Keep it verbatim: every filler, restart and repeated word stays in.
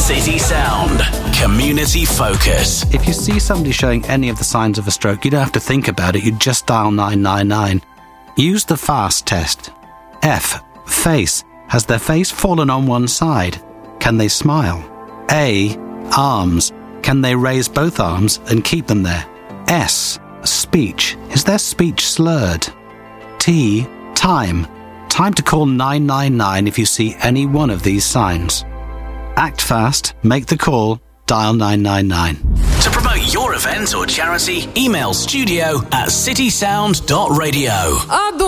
City Sound. Community focus. If you see somebody showing any of the signs of a stroke, you don't have to think about it. You just dial nine nine nine. Use the FAST test. F. Face. Has their face fallen on one side? Can they smile? A. Arms. Can they raise both arms and keep them there? S. Speech. Is their speech slurred? T. Time. Time to call nine nine nine if you see any one of these signs. Act fast, make the call, dial nine nine nine. To promote your event or charity, email studio at citysound dot radio.